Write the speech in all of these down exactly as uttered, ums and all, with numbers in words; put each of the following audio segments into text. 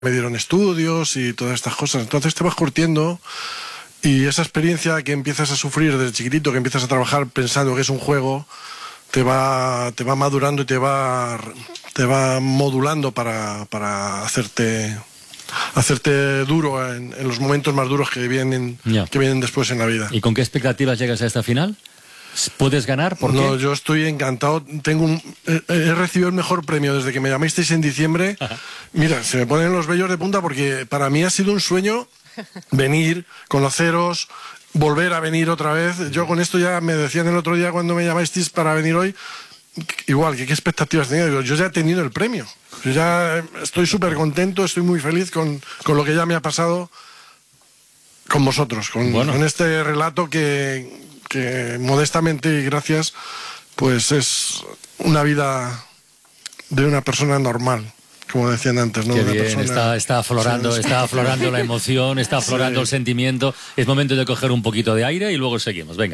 me dieron estudios y todas estas cosas. Entonces te vas curtiendo y esa experiencia que empiezas a sufrir desde chiquitito, que empiezas a trabajar pensando que es un juego, te va, te va madurando y te va, te va modulando para, para hacerte, hacerte duro en, en los momentos más duros que vienen, yeah. que vienen después en la vida. ¿Y con qué expectativas llegas a esta final? ¿Puedes ganar? ¿Por no, qué? Yo estoy encantado. Tengo un, he, he recibido el mejor premio desde que me llamasteis en diciembre. Ajá. Mira, se me ponen los vellos de punta porque para mí ha sido un sueño venir, conoceros, volver a venir otra vez. Yo con esto ya me decían el otro día cuando me llamasteis para venir hoy, igual, que qué expectativas tenía. Digo, yo ya he tenido el premio. Yo ya estoy súper contento, estoy muy feliz con, con lo que ya me ha pasado con vosotros, con, bueno. con este relato que... que modestamente y gracias, pues es una vida de una persona normal, como decían antes, ¿no? Qué una bien, persona... está, está aflorando, sí, está aflorando la emoción, está aflorando sí. el sentimiento. Es momento de coger un poquito de aire y luego seguimos, venga.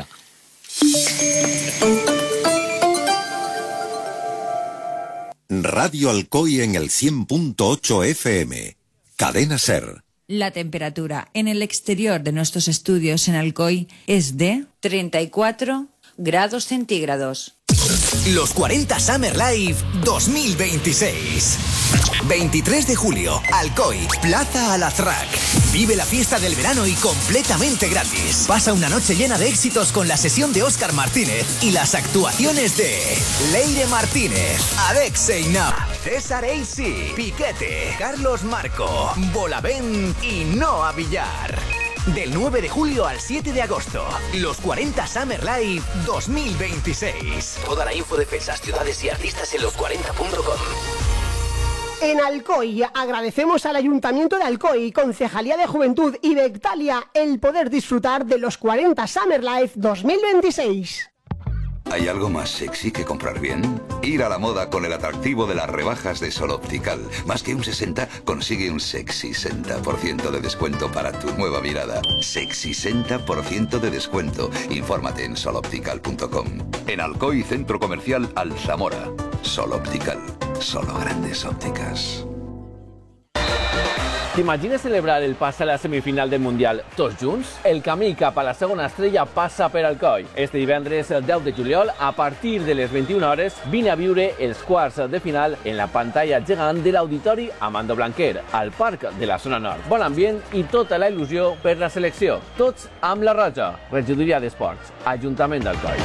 Radio Alcoy en el cien punto ocho F M. Cadena SER. La temperatura en el exterior de nuestros estudios en Alcoy es de treinta y cuatro grados centígrados. Los cuarenta Summer Live dos mil veintiséis. veintitrés de julio, Alcoy, Plaza Al-Azraq. Vive la fiesta del verano y completamente gratis. Pasa una noche llena de éxitos con la sesión de Óscar Martínez y las actuaciones de Leire Martínez, Alexei Nau, César Eisi, Piquete, Carlos Marco, Bolavén y Noa Villar. Del nueve de julio al siete de agosto, los cuarenta Summer Live dos mil veintiséis. Toda la info de fechas, ciudades y artistas en los cuarenta punto com. En Alcoy agradecemos al Ayuntamiento de Alcoy, Concejalía de Juventud y Bectalia el poder disfrutar de los cuarenta Summer Live dos mil veintiséis. ¿Hay algo más sexy que comprar bien? Ir a la moda con el atractivo de las rebajas de Sol Optical. Más que un sesenta, consigue un sexy sesenta por ciento de descuento para tu nueva mirada. Sexy sesenta por ciento de descuento. Infórmate en sol optical punto com. En Alcoy, Centro Comercial Alzamora. Sol Optical. Solo grandes ópticas. T'imagines celebrar el pas a la semifinal del Mundial tots junts? El camí cap a la segona estrella passa per Alcoi. Este divendres deu de juliol, a partir de les vint-i-una hores, vine a viure els quarts de final en la pantalla gegant de l'Auditori Amando Blanquer, al Parc de la Zona Nord. Bon ambient i tota la il·lusió per la selecció. Tots amb la roja. Regidoria d'Esports, Ajuntament d'Alcoi.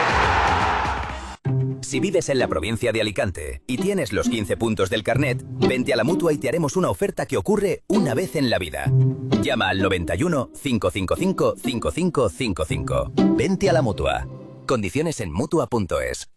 Si vives en la provincia de Alicante y tienes los quince puntos del carnet, vente a la Mutua y te haremos una oferta que ocurre una vez en la vida. Llama al noventa y uno, cinco cinco cinco, cinco cinco cinco cinco. Vente a la Mutua. Condiciones en mutua punto es.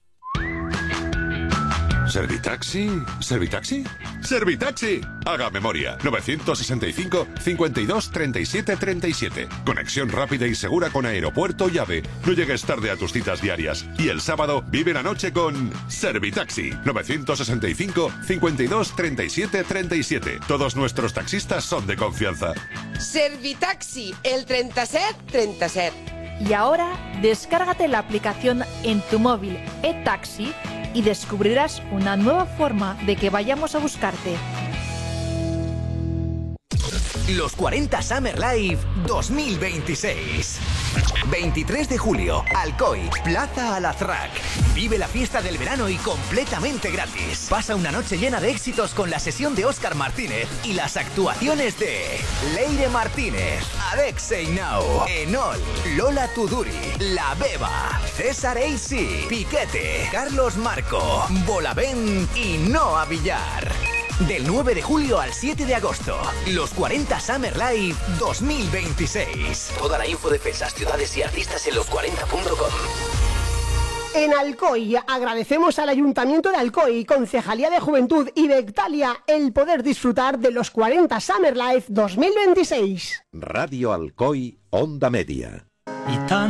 ¿Servitaxi? ¿Servitaxi? ¡Servitaxi! Haga memoria. novecientos sesenta y cinco, cincuenta y dos, treinta y siete, treinta y siete. Conexión rápida y segura con aeropuerto y AVE. No llegues tarde a tus citas diarias. Y el sábado vive la noche con Servitaxi. novecientos sesenta y cinco, cincuenta y dos, treinta y siete, treinta y siete. Todos nuestros taxistas son de confianza. Servitaxi, el treinta y siete treinta y siete. Y ahora, descárgate la aplicación en tu móvil eTaxi y descubrirás una nueva forma de que vayamos a buscarte. Los cuarenta Summer Live dos mil veintiséis. veintitrés de julio, Alcoy, Plaza Al-Azraq. Vive la fiesta del verano y completamente gratis. Pasa una noche llena de éxitos con la sesión de Óscar Martínez y las actuaciones de Leire Martínez, Alexei Nau, Enol, Lola Tuduri, La Beba, César Eisi, Piquete, Carlos Marco, Bolavén y Noa Villar. Del nueve de julio al siete de agosto, los cuarenta Summer Live dos mil veintiséis. Toda la info de fechas, ciudades y artistas en los cuarenta punto com. En Alcoy agradecemos al Ayuntamiento de Alcoy, Concejalía de Juventud y Bectalia el poder disfrutar de los cuarenta Summer Live dos mil veintiséis. Radio Alcoy, Onda Media. Y tan